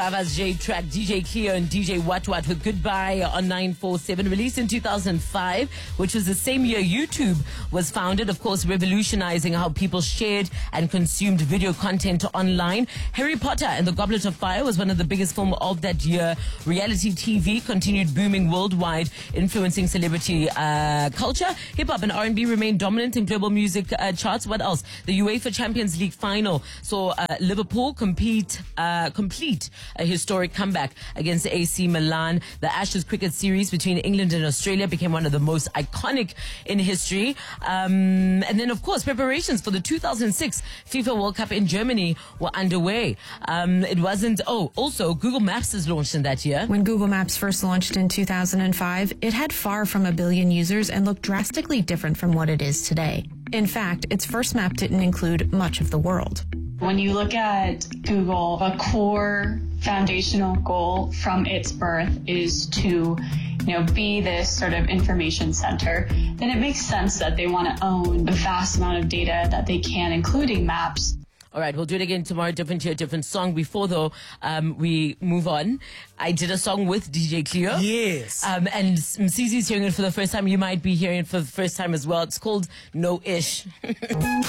Ava's J track, DJ Cleo and DJ What What with Goodbye on 947, released in 2005, which was the same year YouTube was founded, of course, revolutionizing how people shared and consumed video content online. Harry Potter and the Goblet of Fire was one of the biggest films of that year. Reality TV continued booming worldwide, influencing celebrity culture. Hip-hop and R&B remained dominant in global music charts. What else? The UEFA Champions League final saw Liverpool complete a historic comeback against AC Milan. The Ashes cricket series between England and Australia became one of the most iconic in history. And then, of course, preparations for the 2006 FIFA World Cup in Germany were underway. Also, Google Maps is launched in that year. When Google Maps first launched in 2005, it had far from 1 billion users and looked drastically different from what it is today. In fact, its first map didn't include much of the world. When you look at Google, a core foundational goal from its birth is to, be this sort of information center, then it makes sense that they want to own the vast amount of data that they can, including maps. All right, we'll do it again tomorrow. Different year, different song. Before, though, we move on, I did a song with DJ Cleo. Yes. And Msizi's hearing it for the first time. You might be hearing it for the first time as well. It's called No Ish.